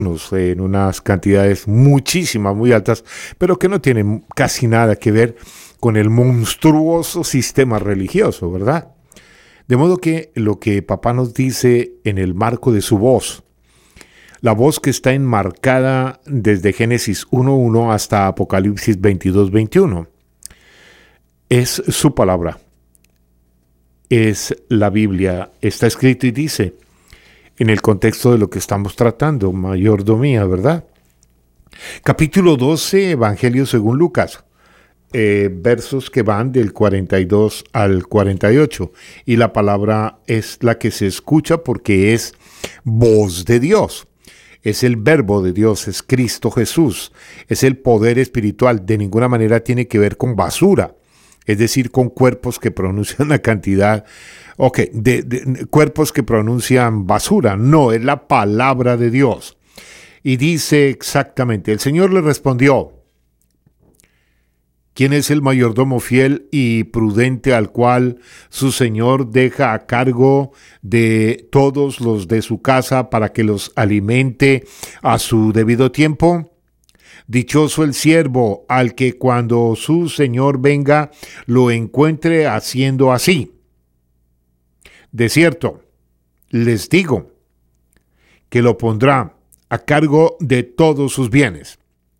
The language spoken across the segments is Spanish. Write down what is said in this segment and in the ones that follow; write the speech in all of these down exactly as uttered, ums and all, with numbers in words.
en unas cantidades muchísimas, muy altas, pero que no tienen casi nada que ver con el monstruoso sistema religioso, ¿verdad? De modo que lo que papá nos dice en el marco de su voz, la voz que está enmarcada desde Génesis uno uno hasta Apocalipsis veintidós veintiuno, es su palabra, es la Biblia, está escrito y dice, en el contexto de lo que estamos tratando, mayordomía, ¿verdad? Capítulo doce, Evangelio según Lucas, eh, versos que van del cuarenta y dos al cuarenta y ocho, y la palabra es la que se escucha porque es voz de Dios. Es el verbo de Dios, es Cristo Jesús, es el poder espiritual, de ninguna manera tiene que ver con basura, es decir, con cuerpos que pronuncian una cantidad, ok, de, de cuerpos que pronuncian basura, no, es la palabra de Dios. Y dice exactamente, el Señor le respondió, ¿quién es el mayordomo fiel y prudente al cual su señor deja a cargo de todos los de su casa para que los alimente a su debido tiempo? Dichoso el siervo al que cuando su señor venga lo encuentre haciendo así. De cierto, les digo que lo pondrá a cargo de todos sus bienes.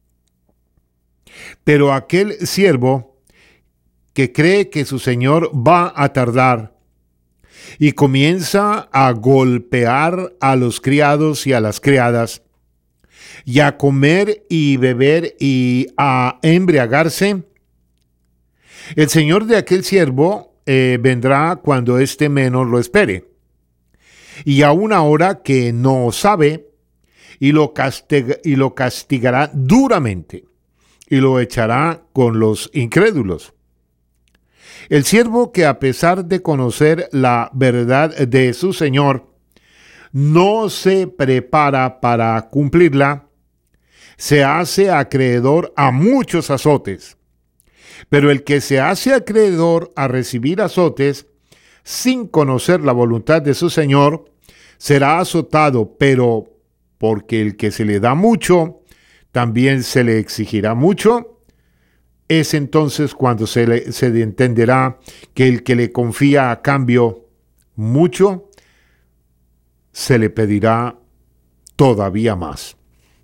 Pero aquel siervo que cree que su señor va a tardar y comienza a golpear a los criados y a las criadas y a comer y beber y a embriagarse, el señor de aquel siervo eh, vendrá cuando éste menos lo espere y a una hora que no sabe y lo, castiga, y lo castigará duramente y lo echará con los incrédulos. El siervo que a pesar de conocer la verdad de su señor, no se prepara para cumplirla, se hace acreedor a muchos azotes. Pero el que se hace acreedor a recibir azotes sin conocer la voluntad de su señor, será azotado, pero porque el que se le da mucho, también se le exigirá mucho. Es entonces cuando se, le, se entenderá que el que le confía a cambio mucho, se le pedirá todavía más.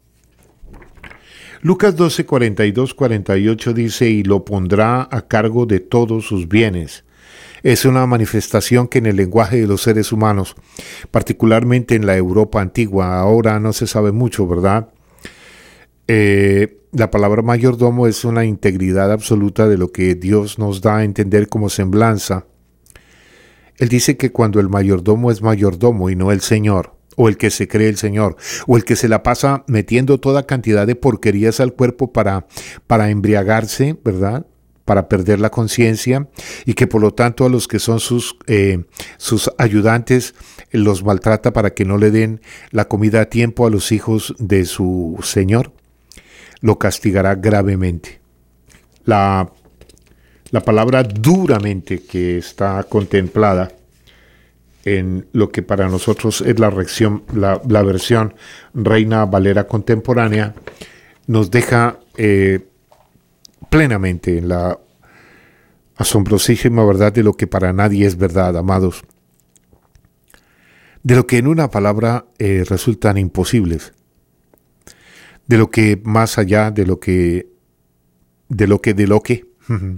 Lucas doce, cuarenta y dos, cuarenta y ocho dice, y lo pondrá a cargo de todos sus bienes. Es una manifestación que en el lenguaje de los seres humanos, particularmente en la Europa antigua, ahora no se sabe mucho, ¿verdad? Eh, la palabra mayordomo es una integridad absoluta de lo que Dios nos da a entender como semblanza. Él dice que cuando el mayordomo es mayordomo y no el Señor, o el que se cree el Señor, o el que se la pasa metiendo toda cantidad de porquerías al cuerpo para, para embriagarse, ¿verdad?, para perder la conciencia, y que por lo tanto a los que son sus, eh, sus ayudantes los maltrata para que no le den la comida a tiempo a los hijos de su Señor, lo castigará gravemente. La, la palabra duramente que está contemplada en lo que para nosotros es la, reacción, la, la versión Reina Valera contemporánea, nos deja eh, plenamente en la asombrosísima verdad de lo que para nadie es verdad, amados. De lo que en una palabra eh, resultan imposibles. De lo que más allá de lo que, de lo que, de lo que,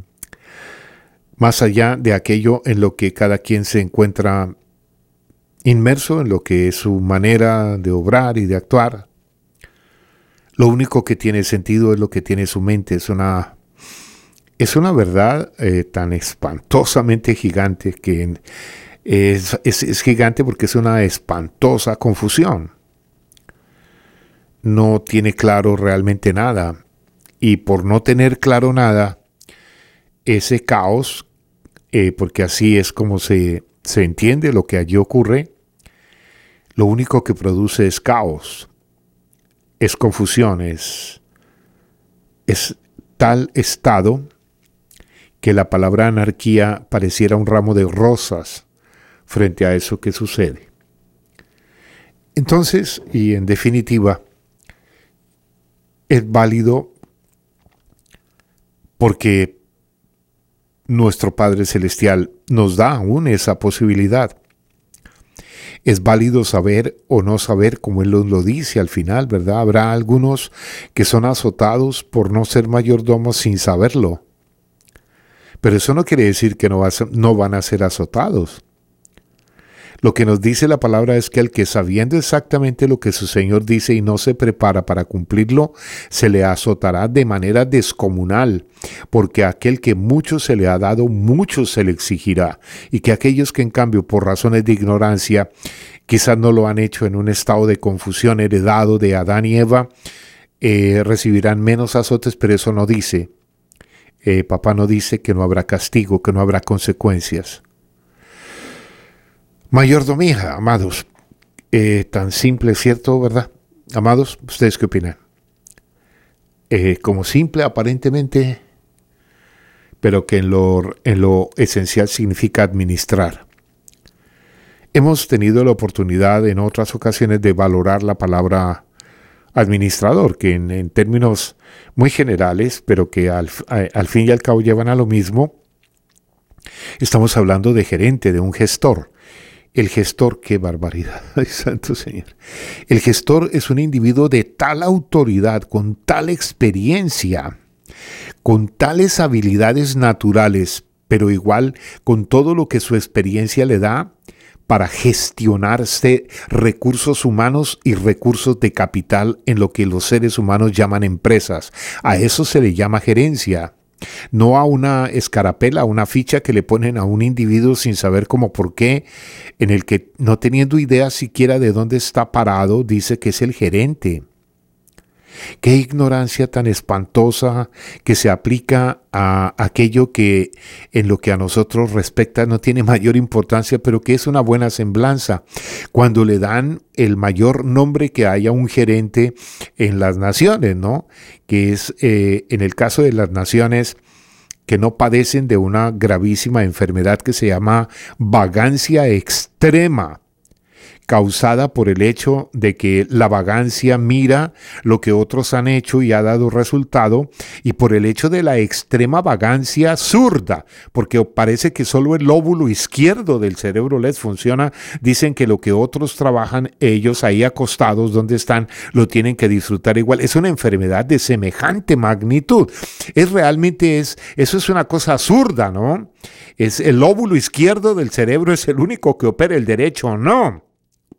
más allá de aquello en lo que cada quien se encuentra inmerso, en lo que es su manera de obrar y de actuar. Lo único que tiene sentido es lo que tiene su mente. Es una, es una verdad eh, tan espantosamente gigante que es, es, es gigante porque es una espantosa confusión. No tiene claro realmente nada. Y por no tener claro nada, ese caos, eh, porque así es como se, se entiende lo que allí ocurre, lo único que produce es caos. Es confusión, es, es tal estado que la palabra anarquía pareciera un ramo de rosas frente a eso que sucede. Entonces, y en definitiva, es válido porque nuestro Padre Celestial nos da aún esa posibilidad. Es válido saber o no saber, como Él nos lo dice al final, ¿verdad? Habrá algunos que son azotados por no ser mayordomos sin saberlo. Pero eso no quiere decir que no, va a ser, no van a ser azotados. Lo que nos dice la palabra es que el que sabiendo exactamente lo que su Señor dice y no se prepara para cumplirlo, se le azotará de manera descomunal, porque a aquel que mucho se le ha dado, mucho se le exigirá, y que aquellos que en cambio por razones de ignorancia quizás no lo han hecho en un estado de confusión heredado de Adán y Eva, eh, recibirán menos azotes, pero eso no dice, eh, papá no dice que no habrá castigo, que no habrá consecuencias. Mayordomía, amados, eh, tan simple, ¿cierto, verdad? Amados, ¿ustedes qué opinan? Eh, como simple aparentemente, pero que en lo, en lo esencial significa administrar. Hemos tenido la oportunidad en otras ocasiones de valorar la palabra administrador, que en, en términos muy generales, pero que al, a, al fin y al cabo llevan a lo mismo, estamos hablando de gerente, de un gestor. El gestor, qué barbaridad, ay santo Señor. El gestor es un individuo de tal autoridad, con tal experiencia, con tales habilidades naturales, pero igual con todo lo que su experiencia le da para gestionarse recursos humanos y recursos de capital en lo que los seres humanos llaman empresas. A eso se le llama gerencia. No a una escarapela, a una ficha que le ponen a un individuo sin saber cómo por qué, en el que no teniendo idea siquiera de dónde está parado, dice que es el gerente. Qué ignorancia tan espantosa que se aplica a aquello que en lo que a nosotros respecta no tiene mayor importancia, pero que es una buena semblanza. Cuando le dan el mayor nombre que haya un gerente en las naciones, ¿no? Que es eh, en el caso de las naciones que no padecen de una gravísima enfermedad que se llama vagancia extrema, causada por el hecho de que la vagancia mira lo que otros han hecho y ha dado resultado, y por el hecho de la extrema vagancia zurda, porque parece que solo el lóbulo izquierdo del cerebro les funciona. Dicen que lo que otros trabajan, ellos ahí acostados donde están, lo tienen que disfrutar igual. Es una enfermedad de semejante magnitud. Es realmente, es, eso es una cosa zurda, ¿no? Es el lóbulo izquierdo del cerebro es el único que opera, el derecho no.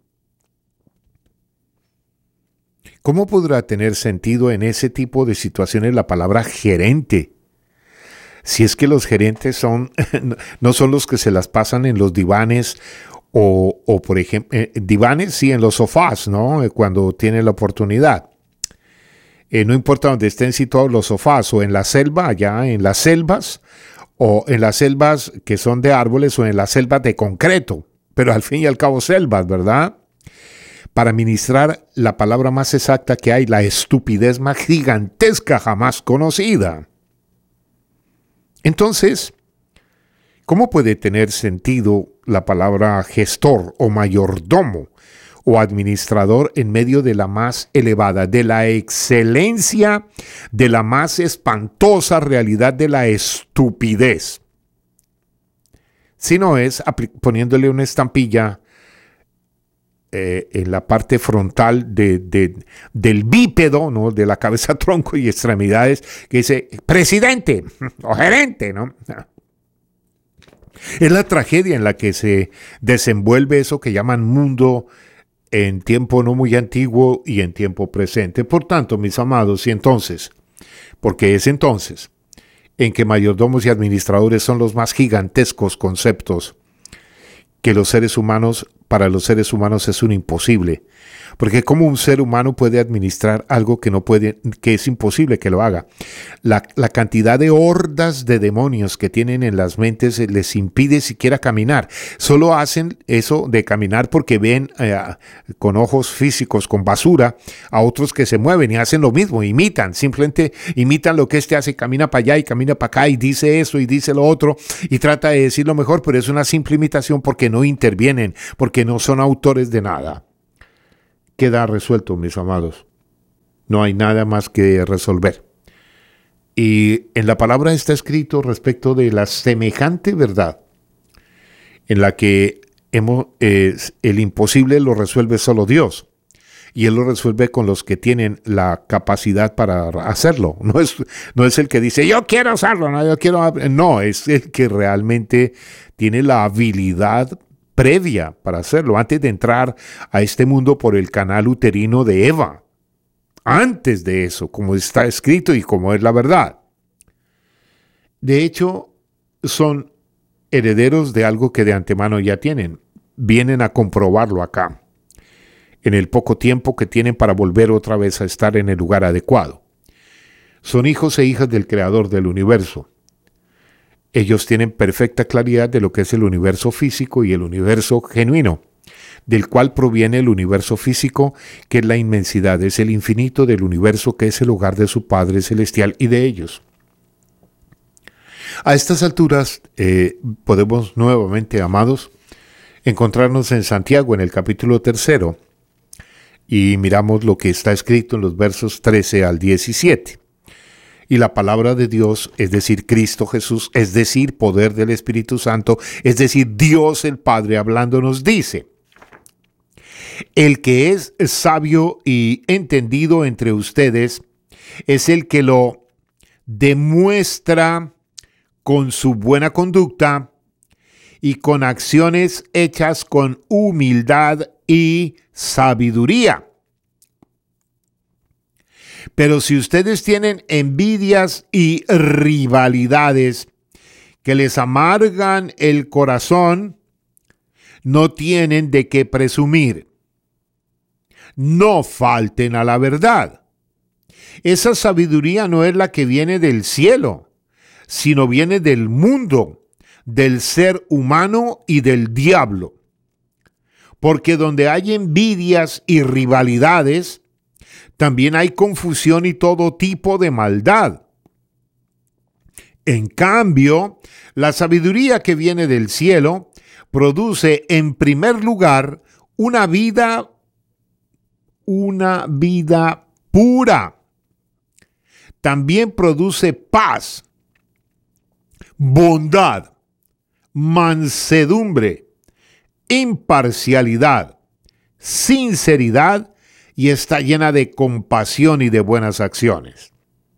¿Cómo podrá tener sentido en ese tipo de situaciones la palabra gerente? Si es que los gerentes son, no son los que se las pasan en los divanes o, o por ejemplo, eh, divanes sí en los sofás, ¿no? Cuando tienen la oportunidad. Eh, no importa dónde estén situados los sofás, o en la selva, allá en las selvas, o en las selvas que son de árboles, o en las selvas de concreto, pero al fin y al cabo selvas, ¿verdad? Para ministrar la palabra más exacta que hay, la estupidez más gigantesca jamás conocida. Entonces, ¿cómo puede tener sentido la palabra gestor o mayordomo o administrador en medio de la más elevada, de la excelencia, de la más espantosa realidad de la estupidez? Si no es poniéndole una estampilla Eh, en la parte frontal de, de, del bípedo, ¿no? De la cabeza, tronco y extremidades, que dice presidente o gerente, ¿no? Es la tragedia en la que se desenvuelve eso que llaman mundo en tiempo no muy antiguo y en tiempo presente. Por tanto, mis amados, y entonces, porque es entonces en que mayordomos y administradores son los más gigantescos conceptos que los seres humanos, para los seres humanos es un imposible. Porque ¿cómo un ser humano puede administrar algo que no puede, que es imposible que lo haga? La, la cantidad de hordas de demonios que tienen en las mentes les impide siquiera caminar. Solo hacen eso de caminar porque ven eh, con ojos físicos, con basura, a otros que se mueven y hacen lo mismo, imitan, simplemente imitan lo que este hace, camina para allá y camina para acá y dice eso y dice lo otro y trata de decir lo mejor, pero es una simple imitación porque no intervienen, porque no son autores de nada. Queda resuelto, mis amados. No hay nada más que resolver. Y en la palabra está escrito respecto de la semejante verdad en la que hemos, eh, el imposible lo resuelve solo Dios. Y Él lo resuelve con los que tienen la capacidad para hacerlo. No es, no es el que dice, yo quiero hacerlo, no, yo quiero... No, es el que realmente tiene la habilidad previa para hacerlo, antes de entrar a este mundo por el canal uterino de Eva. Antes de eso, como está escrito y como es la verdad. De hecho, son herederos de algo que de antemano ya tienen. Vienen a comprobarlo acá, en el poco tiempo que tienen para volver otra vez a estar en el lugar adecuado. Son hijos e hijas del Creador del universo. Ellos tienen perfecta claridad de lo que es el universo físico y el universo genuino, del cual proviene el universo físico, que es la inmensidad, es el infinito del universo, que es el hogar de su Padre Celestial y de ellos. A estas alturas eh, podemos nuevamente, amados, encontrarnos en Santiago en el capítulo tercero y miramos lo que está escrito en los versos trece al diecisiete. Y la palabra de Dios, es decir, Cristo Jesús, es decir, poder del Espíritu Santo, es decir, Dios el Padre hablando, nos dice: el que es sabio y entendido entre ustedes es el que lo demuestra con su buena conducta y con acciones hechas con humildad y sabiduría. Pero si ustedes tienen envidias y rivalidades que les amargan el corazón, no tienen de qué presumir. No falten a la verdad. Esa sabiduría no es la que viene del cielo, sino viene del mundo, del ser humano y del diablo. Porque donde hay envidias y rivalidades, también hay confusión y todo tipo de maldad. En cambio, la sabiduría que viene del cielo produce en primer lugar una vida, una vida pura. También produce paz, bondad, mansedumbre, imparcialidad, sinceridad, y está llena de compasión y de buenas acciones.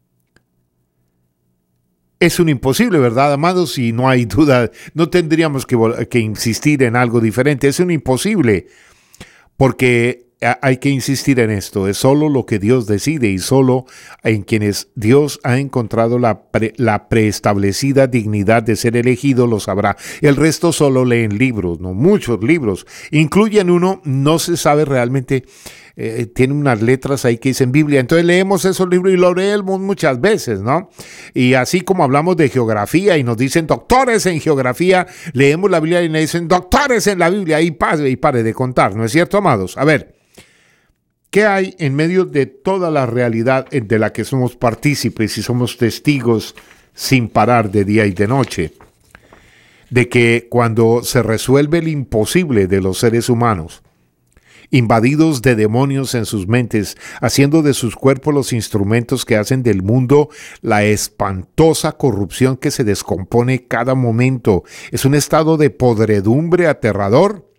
Es un imposible, ¿verdad, amados? Y no hay duda, no tendríamos que, que insistir en algo diferente. Es un imposible, porque hay que insistir en esto. Es solo lo que Dios decide y solo en quienes Dios ha encontrado la, pre, la preestablecida dignidad de ser elegido lo sabrá. El resto solo leen libros, no muchos libros. Incluyen uno, no se sabe realmente. Eh, tiene unas letras ahí que dicen Biblia, entonces leemos esos libros y lo leemos muchas veces, ¿no? Y así como hablamos de geografía y nos dicen doctores en geografía, leemos la Biblia y nos dicen doctores en la Biblia, y pare, y pare de contar, ¿no es cierto, amados? A ver, ¿qué hay en medio de toda la realidad de la que somos partícipes y somos testigos sin parar de día y de noche? De que cuando se resuelve el imposible de los seres humanos, invadidos de demonios en sus mentes, haciendo de sus cuerpos los instrumentos que hacen del mundo la espantosa corrupción que se descompone cada momento, es un estado de podredumbre aterrador.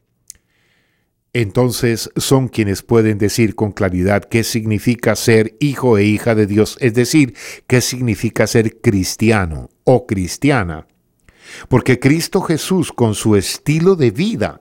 Entonces son quienes pueden decir con claridad qué significa ser hijo e hija de Dios, es decir, qué significa ser cristiano o cristiana. Porque Cristo Jesús, con su estilo de vida,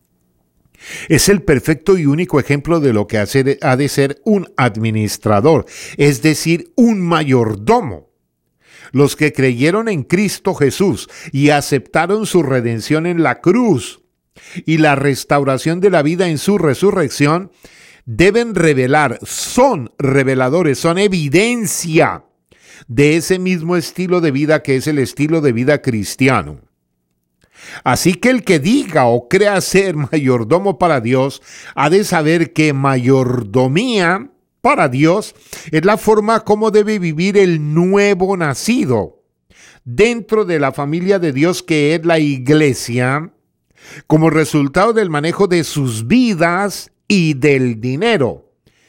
es el perfecto y único ejemplo de lo que ha de ser un administrador, es decir, un mayordomo. Los que creyeron en Cristo Jesús y aceptaron su redención en la cruz y la restauración de la vida en su resurrección, deben revelar, son reveladores, son evidencia de ese mismo estilo de vida que es el estilo de vida cristiano. Así que el que diga o crea ser mayordomo para Dios, ha de saber que mayordomía para Dios es la forma como debe vivir el nuevo nacido dentro de la familia de Dios, que es la iglesia, como resultado del manejo de sus vidas y del dinero.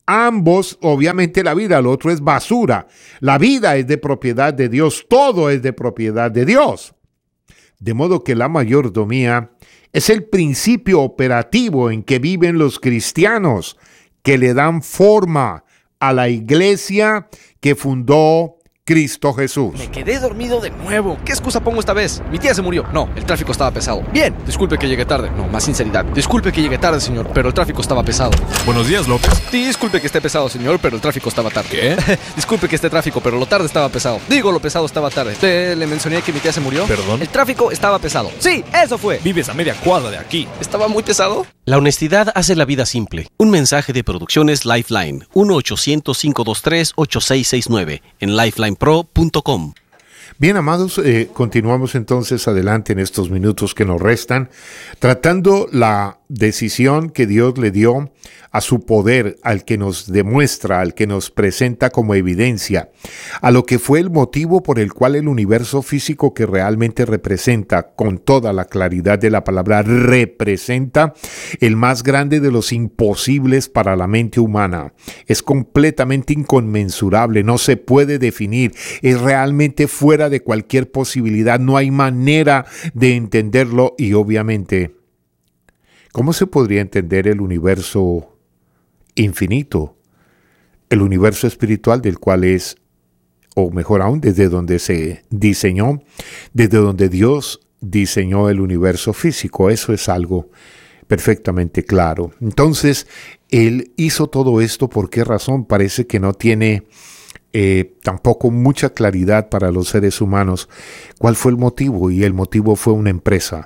Ambos, obviamente la vida, lo otro es basura. La vida es de propiedad de Dios, todo es de propiedad de Dios. De modo que la mayordomía es el principio operativo en que viven los cristianos, que le dan forma a la iglesia que fundó Cristo Jesús. Me quedé dormido de nuevo. ¿Qué excusa pongo esta vez? Mi tía se murió. No, el tráfico estaba pesado. Bien, disculpe que llegué tarde. No, más sinceridad. Disculpe que llegué tarde, señor, pero el tráfico estaba pesado. Buenos días, López. Disculpe que esté pesado, señor, pero el tráfico estaba tarde. ¿Qué? Disculpe que esté tráfico, pero lo tarde estaba pesado. Digo, lo pesado estaba tarde. ¿Te le mencioné que mi tía se murió? ¿Perdón? El tráfico estaba pesado. Sí, eso fue. Vives a media cuadra de aquí. ¿Estaba muy pesado? La honestidad hace la vida simple. Un mensaje de Producciones Lifeline. uno ochocientos, cinco dos tres, ocho seis seis nueve en lifeline pro punto com. Bien, amados, eh, continuamos entonces adelante en estos minutos que nos restan, tratando la decisión que Dios le dio a su poder, al que nos demuestra, al que nos presenta como evidencia, a lo que fue el motivo por el cual el universo físico que realmente representa, con toda la claridad de la palabra, representa el más grande de los imposibles para la mente humana. Es completamente inconmensurable, no se puede definir, es realmente fuera de cualquier posibilidad, no hay manera de entenderlo y obviamente, ¿cómo se podría entender el universo infinito, el universo espiritual del cual es, o mejor aún, desde donde se diseñó, desde donde Dios diseñó el universo físico? Eso es algo perfectamente claro. Entonces, Él hizo todo esto, ¿por qué razón? Parece que no tiene eh, tampoco mucha claridad para los seres humanos. ¿Cuál fue el motivo? Y el motivo fue una empresa.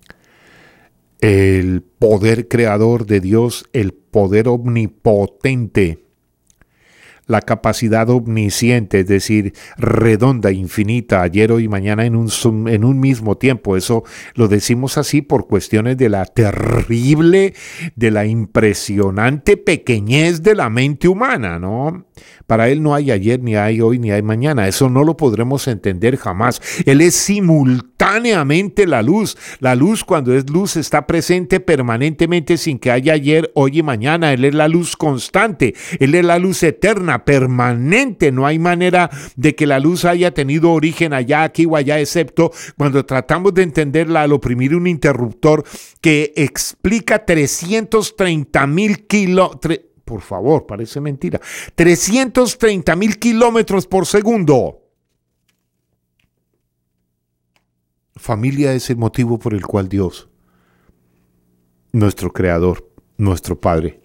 El poder creador de Dios, el poder omnipotente, la capacidad omnisciente, es decir, redonda, infinita, ayer, hoy y mañana en un, en un mismo tiempo. Eso lo decimos así por cuestiones de la terrible, de la impresionante pequeñez de la mente humana, ¿no? Para Él no hay ayer, ni hay hoy, ni hay mañana. Eso no lo podremos entender jamás. Él es simultáneamente la luz. La luz, cuando es luz, está presente permanentemente sin que haya ayer, hoy y mañana. Él es la luz constante. Él es la luz eterna, permanente. No hay manera de que la luz haya tenido origen allá, aquí o allá, excepto cuando tratamos de entenderla al oprimir un interruptor que explica trescientos treinta mil kilómetros. Por favor, parece mentira. trescientos treinta mil kilómetros por segundo. Familia es el motivo por el cual Dios, nuestro Creador, nuestro Padre,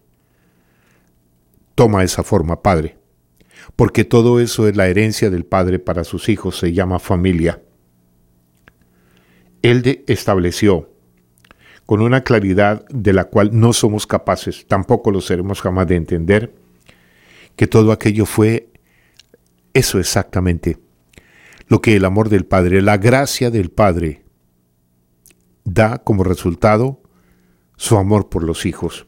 toma esa forma, Padre. Porque todo eso es la herencia del Padre para sus hijos, se llama familia. Él de estableció con una claridad de la cual no somos capaces, tampoco lo seremos jamás de entender, que todo aquello fue eso exactamente, lo que el amor del Padre, la gracia del Padre, da como resultado su amor por los hijos.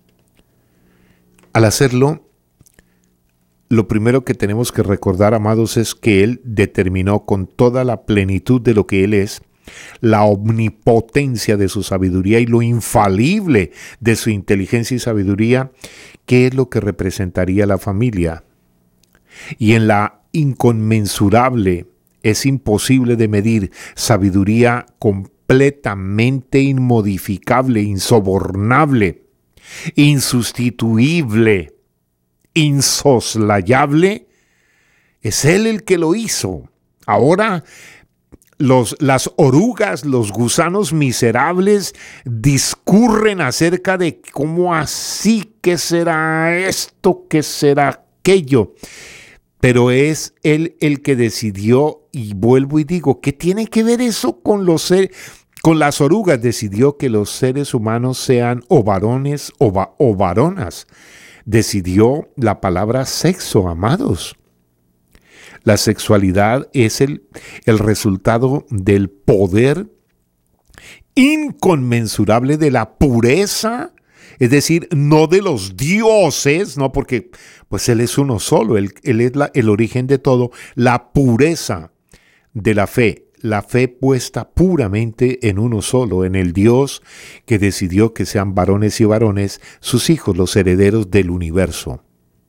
Al hacerlo, lo primero que tenemos que recordar, amados, es que Él determinó con toda la plenitud de lo que Él es, la omnipotencia de su sabiduría y lo infalible de su inteligencia y sabiduría, qué es lo que representaría la familia. Y en la inconmensurable, es imposible de medir, sabiduría completamente inmodificable, insobornable, insustituible, insoslayable, es Él el que lo hizo. Ahora, Los, las orugas, los gusanos miserables discurren acerca de cómo así, qué será esto, qué será aquello. Pero es Él el que decidió, y vuelvo y digo, ¿qué tiene que ver eso con los seres, con las orugas? Decidió que los seres humanos sean o varones o, va, o varonas. Decidió la palabra sexo, amados. La sexualidad es el, el resultado del poder inconmensurable de la pureza, es decir, no de los dioses, no, porque pues Él es uno solo, Él, él es la, el origen de todo, la pureza de la fe, la fe puesta puramente en uno solo, en el Dios que decidió que sean varones y varones sus hijos, los herederos del universo.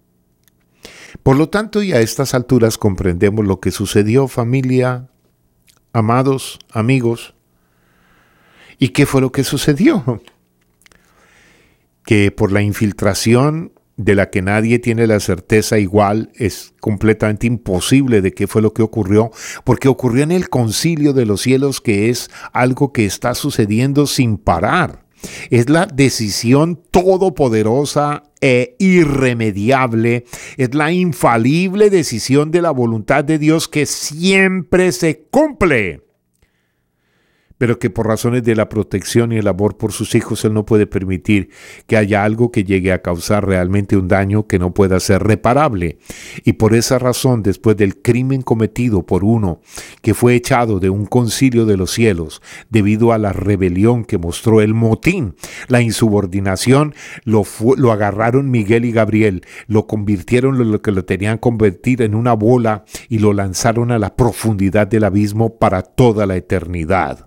Por lo tanto, y a estas alturas comprendemos lo que sucedió, familia, amados, amigos. ¿Y qué fue lo que sucedió? Que por la infiltración de la que nadie tiene la certeza igual, es completamente imposible de qué fue lo que ocurrió, porque ocurrió en el concilio de los cielos, que es algo que está sucediendo sin parar. Es la decisión todopoderosa e irremediable, es la infalible decisión de la voluntad de Dios que siempre se cumple, pero que por razones de la protección y el amor por sus hijos, Él no puede permitir que haya algo que llegue a causar realmente un daño que no pueda ser reparable. Y por esa razón, después del crimen cometido por uno que fue echado de un concilio de los cielos, debido a la rebelión que mostró el motín, la insubordinación, lo, fu- lo agarraron Miguel y Gabriel, lo convirtieron en lo que lo tenían convertir en una bola y lo lanzaron a la profundidad del abismo para toda la eternidad.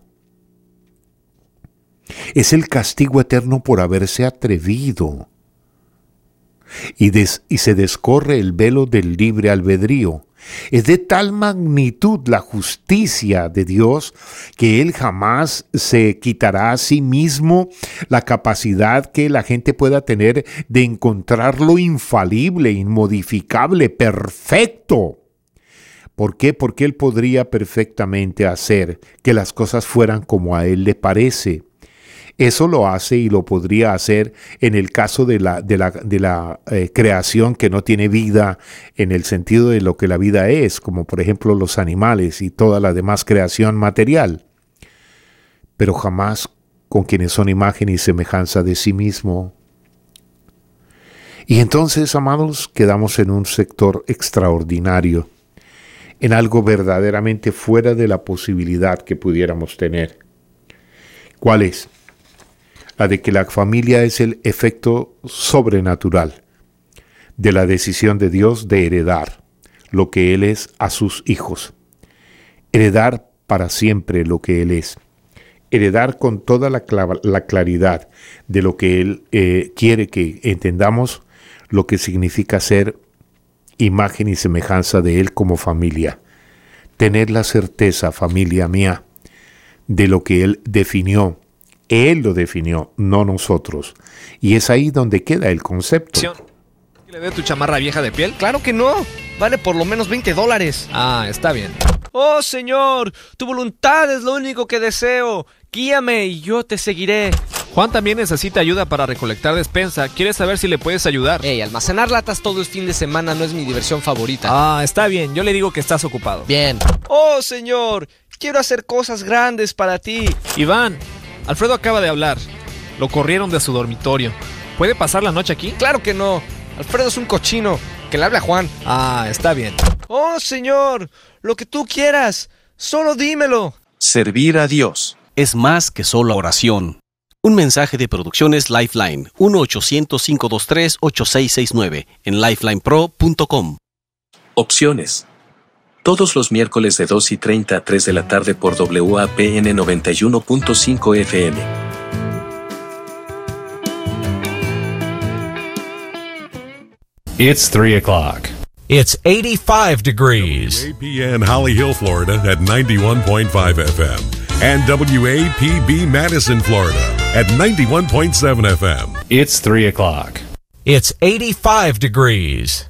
Es el castigo eterno por haberse atrevido. Y, des, y se descorre el velo del libre albedrío. Es de tal magnitud la justicia de Dios que Él jamás se quitará a sí mismo la capacidad que la gente pueda tener de encontrarlo infalible, inmodificable, perfecto. ¿Por qué? Porque Él podría perfectamente hacer que las cosas fueran como a Él le parece. Eso lo hace y lo podría hacer en el caso de la, de la, de la eh, creación que no tiene vida en el sentido de lo que la vida es, como por ejemplo los animales y toda la demás creación material, pero jamás con quienes son imagen y semejanza de sí mismo. Y entonces, amados, quedamos en un sector extraordinario, en algo verdaderamente fuera de la posibilidad que pudiéramos tener. ¿Cuál es? La de que la familia es el efecto sobrenatural de la decisión de Dios de heredar lo que Él es a sus hijos. Heredar para siempre lo que Él es. Heredar con toda la, cl- la claridad de lo que Él eh, quiere que entendamos, lo que significa ser imagen y semejanza de Él como familia. Tener la certeza, familia mía, de lo que Él definió. Él lo definió, no nosotros. Y es ahí donde queda el concepto. ¿Le veo tu chamarra vieja de piel? ¡Claro que no! Vale por lo menos veinte dólares. Ah, está bien. ¡Oh, Señor! Tu voluntad es lo único que deseo. Guíame y yo te seguiré. Juan también necesita ayuda para recolectar despensa. ¿Quieres saber si le puedes ayudar? Ey, almacenar latas todo el fin de semana no es mi diversión favorita. Ah, está bien. Yo le digo que estás ocupado. Bien. ¡Oh, Señor! Quiero hacer cosas grandes para ti. Iván, Alfredo acaba de hablar. Lo corrieron de su dormitorio. ¿Puede pasar la noche aquí? ¡Claro que no! Alfredo es un cochino. Que le hable a Juan. Ah, está bien. ¡Oh, Señor! Lo que tú quieras. Solo dímelo. Servir a Dios es más que solo oración. Un mensaje de Producciones Lifeline, uno ochocientos, cinco dos tres, ocho seis seis nueve, en lifeline pro punto com. Opciones. Todos los miércoles de dos y treinta a tres de la tarde por W A P N noventa y uno punto cinco F M. It's three o'clock. It's eighty-five degrees. W A P N Holly Hill, Florida at ninety-one point five F M. And W A P B Madison, Florida at ninety-one point seven F M. It's three o'clock. It's eighty-five degrees.